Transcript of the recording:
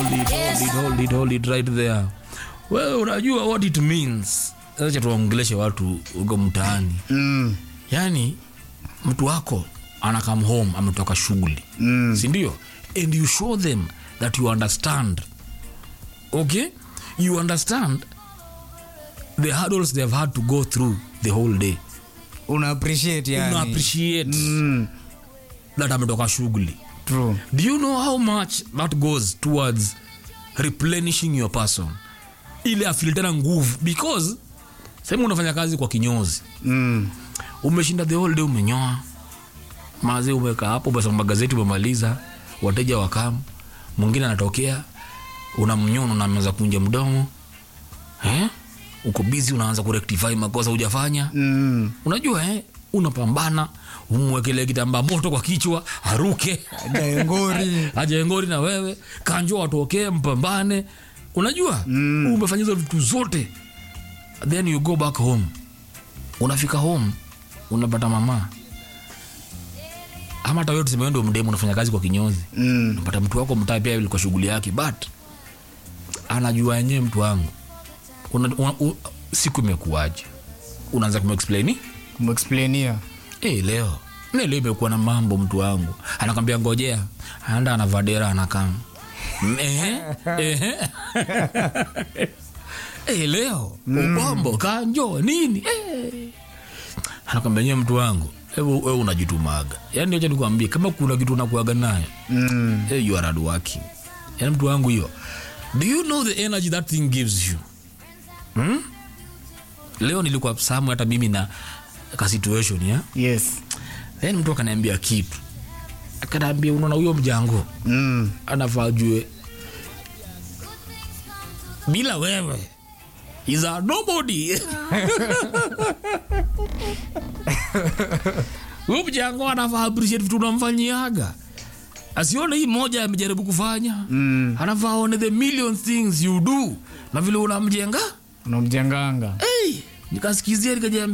hold it right there. Wewe unajua what it means. Acha tuongeleshe watu uko mtaani. Yani mtu wako ana come home ametoka shughuli. Si ndio? And you show them that you understand. Okay? You understand the hurdles they have had to go through the whole day. Una appreciate yani. Una appreciate that ametoka shughuli. True. Do you know how much that goes towards replenishing your person? Ile afilitana nguvu because sema unafanya kazi kwa kinyozi. Umeshinda the whole day umenyoa. Maze umeka hapo basi magazeti umemaliza, wateja wakamu. Mwingine anatokea, unamnyono na meza kunja mdomo. Uko busy unaanza kurectify makosa hujafanya. Unajua unapambana, umwekele kitambaa moto kwa kichwa, haruke. Ajengori na wewe, kanjo atokee mpambane. Unajua? Umefanya hizo vitu zote. Then you go back home. Unafika home, unapata mama. Ama hata wewe tuseme ndio mdemo unafanya kazi kwa kinyozi. Unapata mtu wako mtaa pia kwa shughuli yake, but anajua yenyewe mtu wangu. Siku imekuaje? Unaanza kumexplainia. Leo imekuwa na mambo mtu wangu. Anakwambia ngojea. Anaenda anavadera anakam. Leo ubombo kanjo nini? Anakwambia nyewe mtu wangu, wewe unajitumaga. Yaani acha nikwambie kama kuna kitu unakuaga naye. You are hard working. Yaani mtu wangu hiyo. Do you know the energy that thing gives you? Leo nilikuwa samu hata mimi na ka situation ya. Yes. Then mtu akaniambia kitu. Akaniambia unaona huyo mjango. Anafaa jue. Bila wewe is a nobody. Huyo mjango anafaa appreciate vitu unamfanyiaga. Asione hii moja amejaribu kufanya. Anafaa one the million things you do. Na vile unamjenganga. Nikasikia nikajiambia